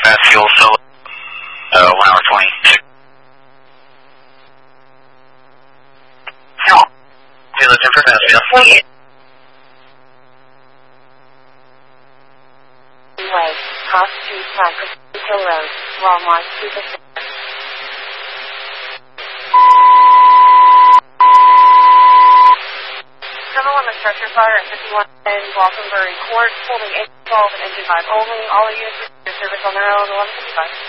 fast fuel, so 1 hour 20. No. Hey, looking for fast fuel. Way, Cross Street, Cypress Hill Road, Walmart, Supercenter. Number 1, the structure fire at 5110 Glockenbury Court, holding 812 and engine 5 only. All units receive service on their own, 1155.